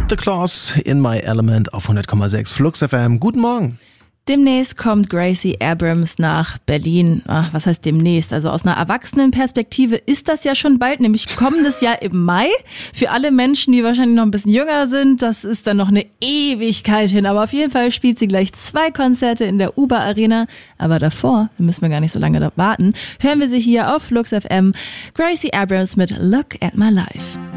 The Claws in My Element auf 100,6 Flux FM. Guten Morgen. Demnächst kommt Gracie Abrams nach Berlin. Was heißt demnächst? Also aus einer Erwachsenenperspektive ist das ja schon bald, nämlich kommendes Jahr im Mai. Für alle Menschen, die wahrscheinlich noch ein bisschen jünger sind, das ist dann noch eine Ewigkeit hin. Aber auf jeden Fall spielt sie gleich 2 Konzerte in der Uber Arena. Aber davor, da müssen wir gar nicht so lange warten, hören wir sie hier auf Flux FM. Gracie Abrams mit Look at My Life.